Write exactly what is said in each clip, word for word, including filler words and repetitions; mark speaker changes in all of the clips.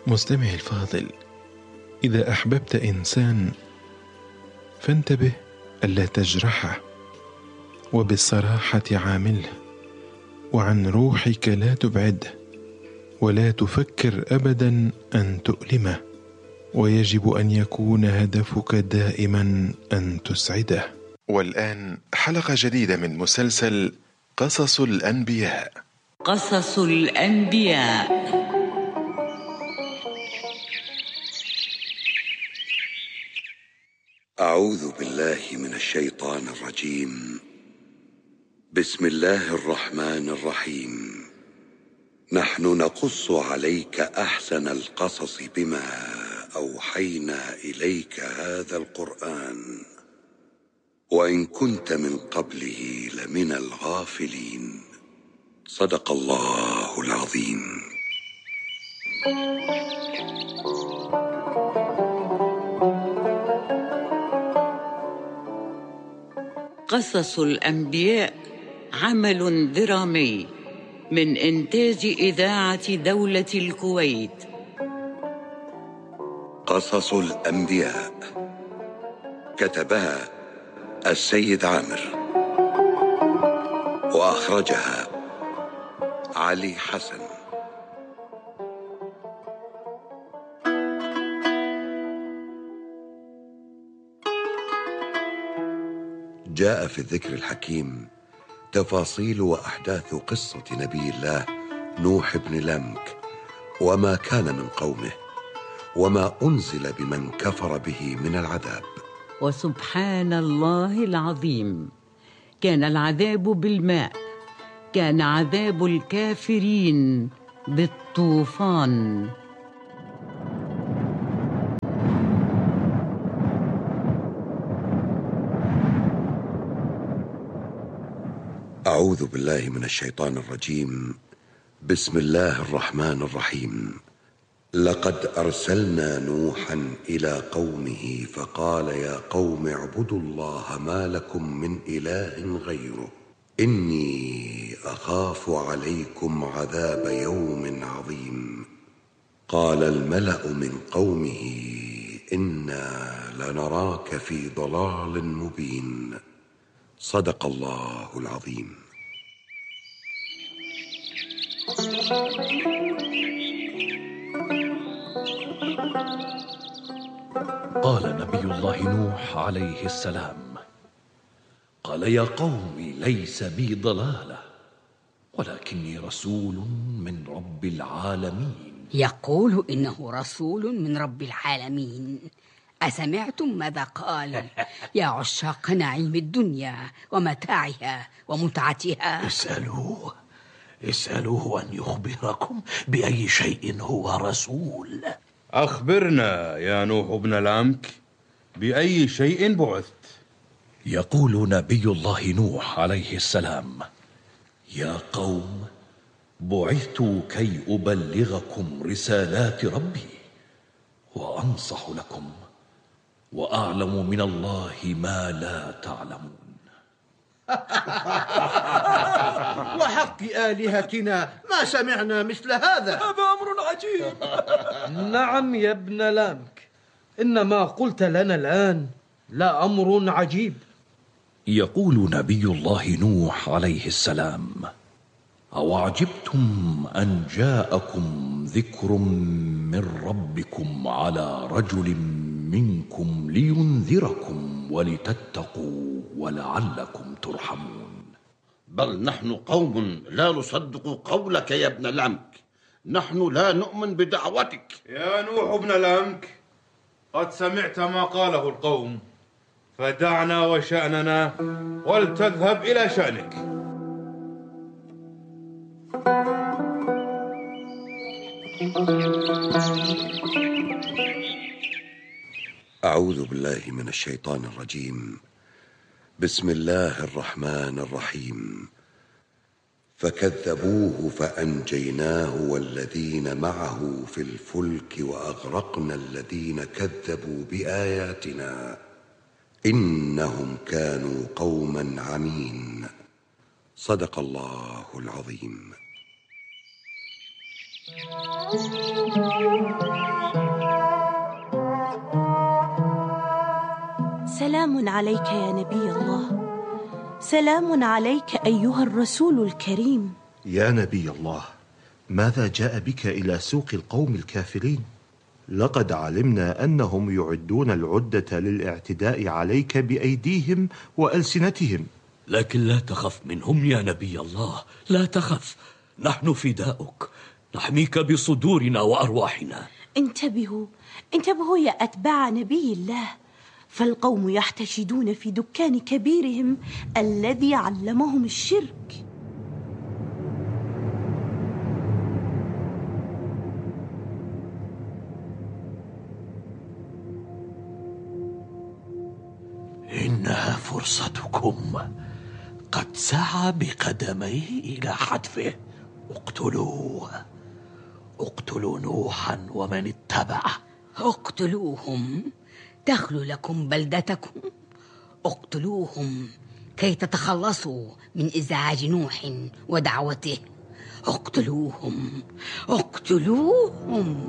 Speaker 1: مستمعي الفاضل، إذا أحببت إنسان فانتبه ألا تجرحه، وبالصراحة عامله، وعن روحك لا تبعده، ولا تفكر أبدا أن تؤلمه، ويجب أن يكون هدفك دائما أن تسعده. والآن حلقة جديدة من مسلسل قصص الأنبياء.
Speaker 2: قصص الأنبياء.
Speaker 3: أعوذ بالله من الشيطان الرجيم. بسم الله الرحمن الرحيم. نحن نقص عليك أحسن القصص بما أوحينا إليك هذا القرآن، وإن كنت من قبله لمن الغافلين. صدق الله العظيم.
Speaker 2: قصص الأنبياء عمل درامي من إنتاج إذاعة دولة الكويت.
Speaker 3: قصص الأنبياء كتبها السيد عامر، وأخرجها علي حسن. جاء في الذكر الحكيم تفاصيل وأحداث قصة نبي الله نوح بن لمك، وما كان من قومه، وما أنزل بمن كفر به من العذاب.
Speaker 2: وسبحان الله العظيم، كان العذاب بالماء، كان عذاب الكافرين بالطوفان.
Speaker 3: أعوذ بالله من الشيطان الرجيم. بسم الله الرحمن الرحيم. لقد أرسلنا نوحا إلى قومه فقال يا قوم اعبدوا الله ما لكم من إله غيره إني أخاف عليكم عذاب يوم عظيم. قال الملأ من قومه إنا لنراك في ضلال مبين. صدق الله العظيم.
Speaker 4: قال نبي الله نوح عليه السلام: قال يا قوم ليس بي ضلالة، ولكني رسول من رب العالمين.
Speaker 5: يقول إنه رسول من رب العالمين. أسمعتم ماذا قال؟ يا عشاق نعيم الدنيا ومتاعها ومتعتها،
Speaker 6: اسألوه اسألوه أن يخبركم بأي شيء هو رسول.
Speaker 7: أخبرنا يا نوح بن لمك، بأي شيء بعثت؟
Speaker 4: يقول نبي الله نوح عليه السلام: يا قوم بعثت كي أبلغكم رسالات ربي وأنصح لكم، وأعلم من الله ما لا تعلمون.
Speaker 8: وحق آلهتنا ما سمعنا مثل هذا.
Speaker 6: هذا أمر عجيب.
Speaker 8: نعم يا ابن لامك، إن ما قلت لنا الآن لا أمر عجيب.
Speaker 4: يقول نبي الله نوح عليه السلام: أوعجبتم أن جاءكم ذكر من ربكم على رجل منكم لينذركم ولتتقوا ولعلكم ترحمون.
Speaker 9: بل نحن قوم لا نصدق قولك يا ابن لمك، نحن لا نؤمن بدعوتك.
Speaker 7: يا نوح بن لمك، قد سمعت ما قاله القوم، فدعنا وشأننا ولتذهب إلى شأنك.
Speaker 3: أعوذ بالله من الشيطان الرجيم. بسم الله الرحمن الرحيم. فكذبوه فأنجيناه والذين معه في الفلك وأغرقنا الذين كذبوا بآياتنا إنهم كانوا قوما عمين. صدق الله العظيم.
Speaker 10: سلام عليك يا نبي الله، سلام عليك أيها الرسول الكريم.
Speaker 11: يا نبي الله، ماذا جاء بك إلى سوق القوم الكافرين؟ لقد علمنا أنهم يعدون العدة للاعتداء عليك بأيديهم وألسنتهم.
Speaker 6: لكن لا تخف منهم يا نبي الله، لا تخف، نحن فداؤك، نحميك بصدورنا وأرواحنا.
Speaker 10: انتبهوا انتبهوا يا أتباع نبي الله، فالقوم يحتشدون في دكان كبيرهم الذي علمهم الشرك.
Speaker 6: إنها فرصتكم، قد سعى بقدميه إلى حتفه، اقتلوه، اقتلوا نوحا ومن اتبعه.
Speaker 5: اقتلوهم تخلو لكم بلدتكم، اقتلوهم كي تتخلصوا من إزعاج نوح ودعوته، اقتلوهم اقتلوهم.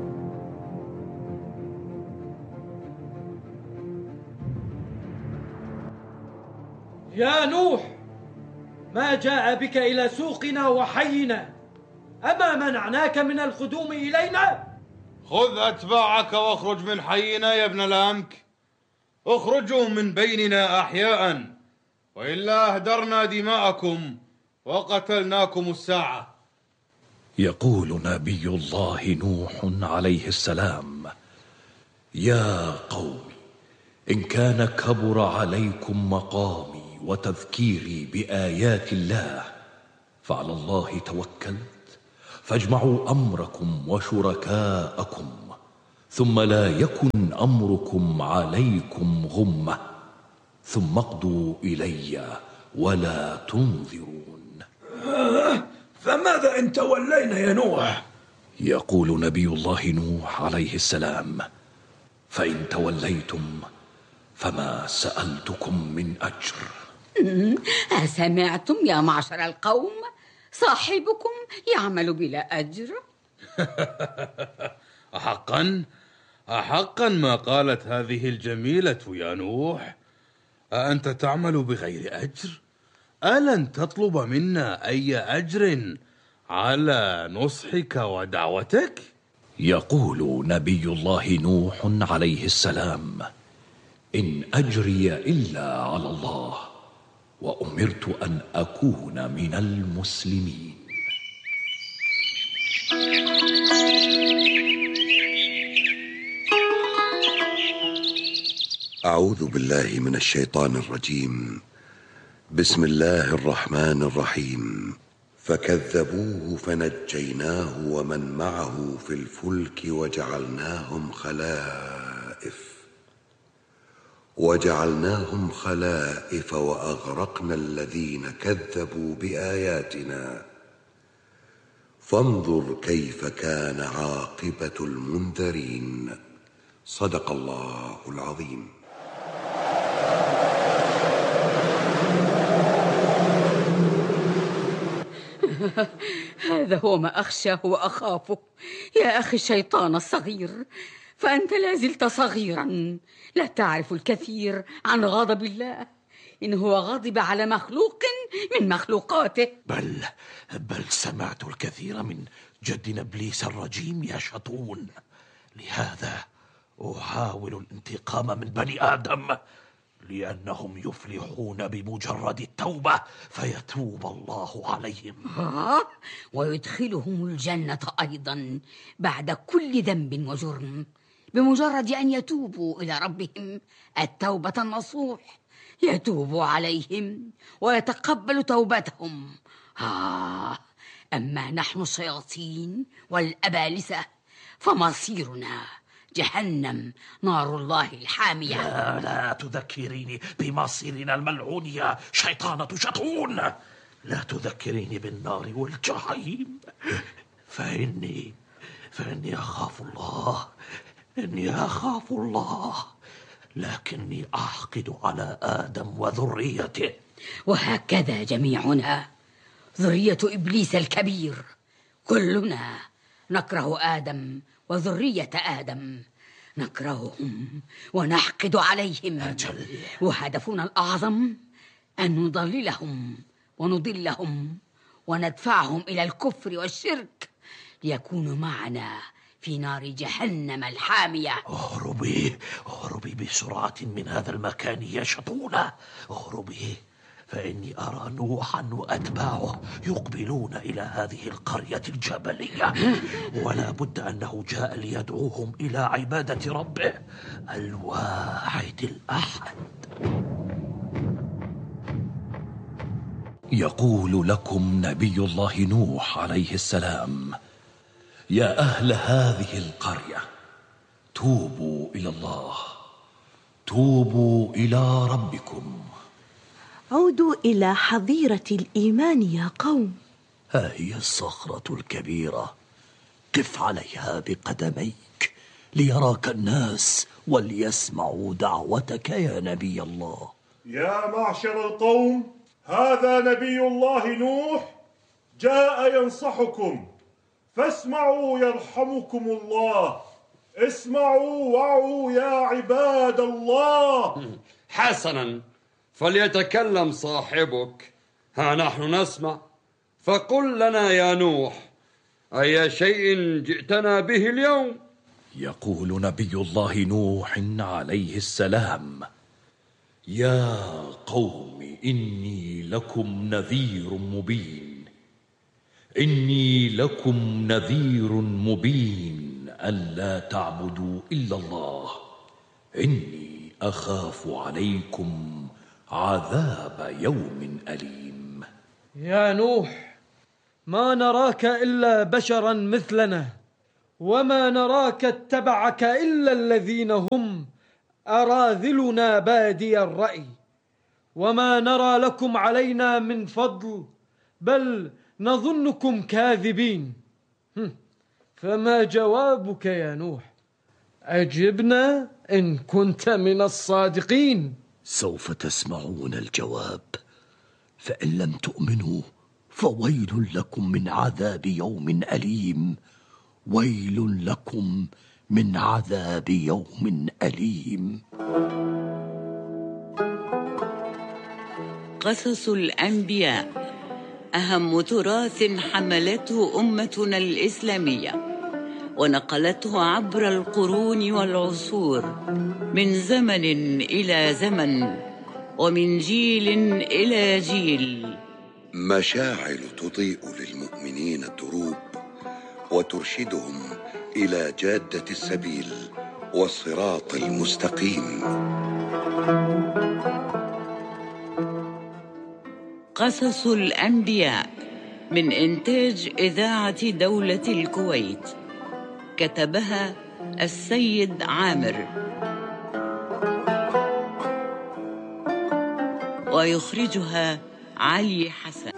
Speaker 8: يا نوح، ما جاء بك إلى سوقنا وحينا؟ أما منعناك من القدوم إلينا؟
Speaker 7: خذ أتباعك واخرج من حينا يا ابن لامك، اخرجوا من بيننا أحياء، وإلا أهدرنا دماءكم وقتلناكم الساعة.
Speaker 4: يقول نبي الله نوح عليه السلام: يا قوم، إن كان كبر عليكم مقامي وتذكيري بآيات الله فعلى الله توكلت، فاجمعوا أمركم وشركاءكم، ثم لا يكن أمركم عليكم غمة، ثم اقضوا إلي ولا تنذرون.
Speaker 6: فماذا إن تولينا يا نوح؟
Speaker 4: يقول نبي الله نوح عليه السلام: فإن توليتم فما سألتكم من أجر.
Speaker 5: أسمعتم يا معشر القوم؟ صاحبكم يعمل بلا أجر.
Speaker 7: أحقا أحقا ما قالت هذه الجميلة يا نوح؟ أأنت تعمل بغير أجر؟ ألن تطلب منا أي أجر على نصحك ودعوتك؟
Speaker 4: يقول نبي الله نوح عليه السلام: إن أجري إلا على الله، وأمرت أن أكون من المسلمين.
Speaker 3: أعوذ بالله من الشيطان الرجيم. بسم الله الرحمن الرحيم. فكذبوه فنجيناه ومن معه في الفلك وجعلناهم خلائف وجعلناهم خلائف وأغرقنا الذين كذبوا بآياتنا، فانظر كيف كان عاقبة المنذرين. صدق الله العظيم.
Speaker 5: هذا هو ما أخشاه وأخافه يا أخي الشيطان الصغير، فأنت لازلت صغيرا، لا تعرف الكثير عن غضب الله، إن هو غضب على مخلوق من مخلوقاته.
Speaker 6: بل بل سمعت الكثير من جدنا إبليس الرجيم يا شطون، لهذا أحاول الانتقام من بني آدم، لأنهم يفلحون بمجرد التوبة فيتوب الله عليهم.
Speaker 5: آه، ويدخلهم الجنة أيضا بعد كل ذنب وجرم، بمجرد أن يتوبوا إلى ربهم التوبة النصوح، يتوب عليهم ويتقبل توبتهم. آه، أما نحن الشياطين والأبالسة فمصيرنا جهنم، نار الله الحامية.
Speaker 6: لا لا تذكريني بمصيرنا الملعون يا شيطانة شطون، لا تذكريني بالنار والجحيم، فإني فإني أخاف الله، إني أخاف الله، لكني أحقد على آدم وذريته.
Speaker 5: وهكذا جميعنا ذرية إبليس الكبير، كلنا نكره آدم وذرية آدم، نكرههم ونحقد عليهم.
Speaker 6: أجل.
Speaker 5: وهدفنا الأعظم أن نضللهم ونضلهم وندفعهم إلى الكفر والشرك ليكونوا معنا في نار جهنم الحامية.
Speaker 6: اهربي اهربي بسرعة من هذا المكان يا شطونة، اهربي، فإني أرى نوحا وأتباعه يقبلون إلى هذه القرية الجبلية، ولا بد أنه جاء ليدعوهم إلى عبادة ربه الواحد الأحد.
Speaker 4: يقول لكم نبي الله نوح عليه السلام: يا أهل هذه القرية، توبوا إلى الله، توبوا إلى ربكم.
Speaker 10: عودوا إلى حظيرة الإيمان يا قوم.
Speaker 6: ها هي الصخرة الكبيرة، قف عليها بقدميك ليراك الناس وليسمعوا دعوتك يا نبي الله.
Speaker 12: يا معشر القوم، هذا نبي الله نوح جاء ينصحكم، فاسمعوا يرحمكم الله. اسمعوا وعوا يا عباد الله.
Speaker 13: حسنا، فليتكلم صاحبك، ها نحن نسمع. فقل لنا يا نوح، أي شيء جئتنا به اليوم؟
Speaker 4: يقول نبي الله نوح عليه السلام: يا قوم، إني لكم نذير مبين، إني لكم نذير مبين ألا تعبدوا إلا الله، إني أخاف عليكم عذاب يوم أليم.
Speaker 8: يا نوح، ما نراك إلا بشرا مثلنا، وما نراك اتبعك إلا الذين هم أراذلنا بادي الرأي، وما نرى لكم علينا من فضل، بل نظنكم كاذبين. فما جوابك يا نوح؟ أجبنا إن كنت من الصادقين.
Speaker 6: سوف تسمعون الجواب، فإن لم تؤمنوا فويل لكم من عذاب يوم أليم، ويل لكم من عذاب يوم أليم.
Speaker 2: قصص الأنبياء أهم تراث حملته أمتنا الإسلامية، ونقلته عبر القرون والعصور، من زمن إلى زمن، ومن جيل إلى جيل.
Speaker 3: مشاعل تضيء للمؤمنين الدروب، وترشدهم إلى جادة السبيل والصراط المستقيم.
Speaker 2: قصص الأنبياء من إنتاج إذاعة دولة الكويت، كتبها السيد عامر، ويخرجها علي حسن.